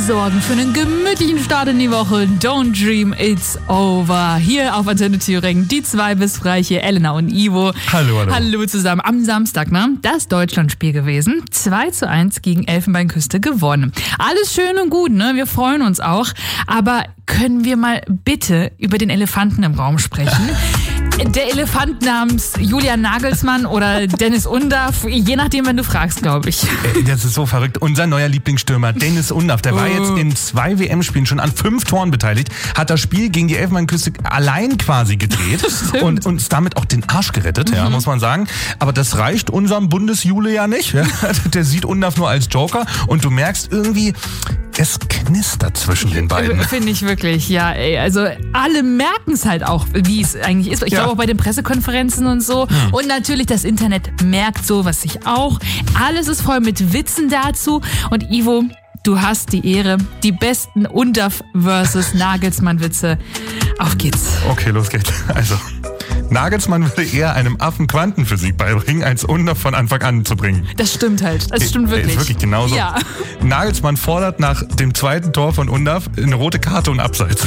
sorgen für einen gemütlichen Start in die Woche. Don't dream it's over. Hier auf Antenne Thüringen die zwei Bissfreiche Elena und Ivo. Hallo. Hallo zusammen. Am Samstag, ne? Das Deutschlandspiel gewesen. 2:1 gegen Elfenbeinküste gewonnen. Alles schön und gut, ne? Wir freuen uns auch. Aber können wir mal bitte über den Elefanten im Raum sprechen? Der Elefant namens Julian Nagelsmann oder Dennis Undaff, je nachdem, wenn du fragst, glaube ich. Das ist so verrückt. Unser neuer Lieblingsstürmer Dennis Undaff, der war jetzt in 2 WM-Spielen schon an 5 Toren beteiligt, hat das Spiel gegen die Elfenbeinküste allein quasi gedreht und uns damit auch den Arsch gerettet, ja, muss man sagen. Aber das reicht unserem Bundesjule ja nicht. Ja. Der sieht Undaff nur als Joker und du merkst irgendwie, es knistert zwischen den beiden. Finde ich wirklich, ja. Ey. Also alle merken es halt auch, wie es eigentlich ist. Ich glaube auch bei den Pressekonferenzen und so. Und natürlich das Internet merkt sowas sich auch. Alles ist voll mit Witzen dazu. Und Ivo, du hast die Ehre, die besten Undaff versus Nagelsmann-Witze. Auf geht's. Okay, los geht's. Also, Nagelsmann würde eher einem Affen Quantenphysik beibringen, als Undaff von Anfang an zu bringen. Das stimmt halt. Das stimmt wirklich. Ist wirklich genauso. Ja. Nagelsmann fordert nach dem zweiten Tor von Undaff eine rote Karte und Abseits.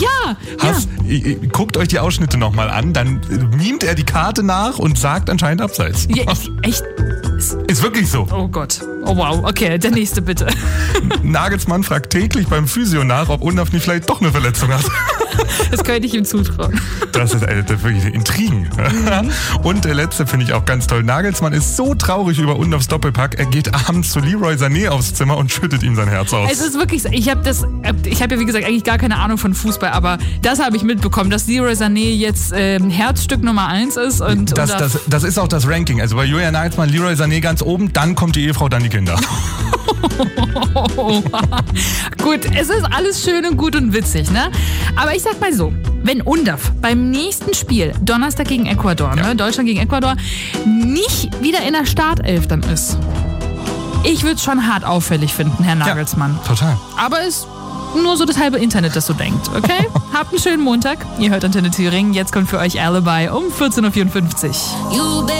Guckt euch die Ausschnitte nochmal an, dann mimt er die Karte nach und sagt anscheinend Abseits. Ja, echt? Ist wirklich so. Oh Gott. Oh wow. Okay, der nächste bitte. Nagelsmann fragt täglich beim Physio nach, ob Undaff nicht vielleicht doch eine Verletzung hat. Das könnte ich ihm zutrauen. Das ist wirklich Intrigen. Und der letzte finde ich auch ganz toll. Nagelsmann ist so traurig über Undaffs Doppelpack, er geht abends zu Leroy Sané aufs Zimmer und schüttet ihm sein Herz aus. Es ist wirklich, ich habe ja wie gesagt eigentlich gar keine Ahnung von Fußball, aber das habe ich mitbekommen, dass Leroy Sané jetzt Herzstück Nummer 1 ist. Und das ist auch das Ranking. Also bei Julian Nagelsmann, Leroy Sané ganz oben, dann kommt die Ehefrau, dann die Kinder. Gut, es ist alles schön und gut und witzig, ne? Aber ich sag mal so, wenn Undaff beim nächsten Spiel, Donnerstag gegen Ecuador, ne, Deutschland gegen Ecuador, nicht wieder in der Startelf dann ist, ich würde es schon hart auffällig finden, Herr Nagelsmann. Ja, total. Aber ist nur so das halbe Internet, das so denkt, okay? Habt einen schönen Montag. Ihr hört Antenne Thüringen. Jetzt kommt für euch Alibi um 14:54 Uhr.